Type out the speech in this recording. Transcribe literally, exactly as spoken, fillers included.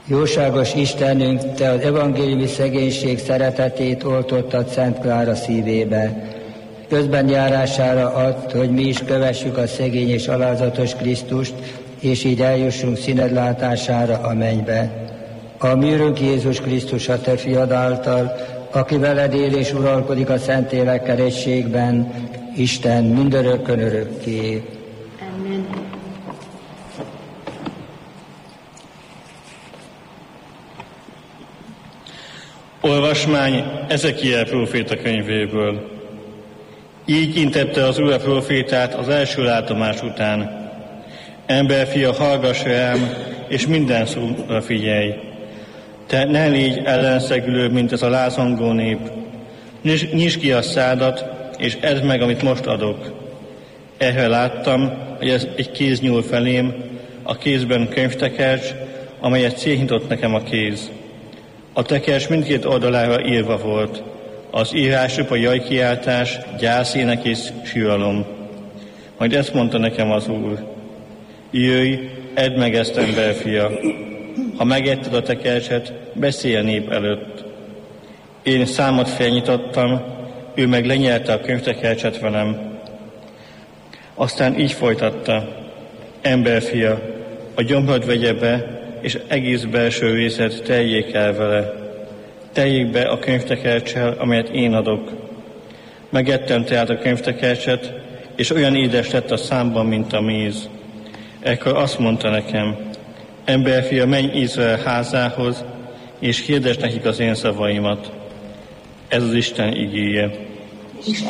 Jóságos Istenünk, Te az evangéliumi szegénység szeretetét oltottad Szent Klára szívébe. Közben járására add, hogy mi is kövessük a szegény és alázatos Krisztust, és így eljussunk színed látására a mennybe. A mi Urunk Jézus Krisztus, a Te fiad által, aki veled él és uralkodik a Szentlélekkel egységben, Isten mindörökkön örökké. Amen. Olvasmány Ezekiel próféta könyvéből. Így intette az Úr a prófétát az első látomás után. Emberfia, hallgass rám, és minden szóra figyelj. Te ne légy ellenszegülő, mint ez a lázongó nép. Nyisd ki a szádat, és edd meg, amit most adok. Erre láttam, hogy ez egy kéz nyúl felém, a kézben könyvtekercs, amelyet szétnyitott nekem a kéz. A tekercs mindkét oldalára írva volt. Az írásuk a jajkiáltás, gyászének és síralom. Majd ezt mondta nekem az Úr: jöjj, edd meg ezt, emberfia. Ha megetted a tekercset, beszélj a nép előtt. Én számot felnyitottam, ő meg lenyelte a könyvtekercset velem. Aztán így folytatta: emberfia, a gyomrod vegye be, és egész belső részed teljék el vele. Teljék be a könyvtekercssel, amelyet én adok. Megettem tehát a könyvtekercset, és olyan édes lett a számban, mint a méz. Ekkor azt mondta nekem: emberfia, menj Izrael házához, és hirdesd nekik az én szavaimat. Ez az Isten igéje.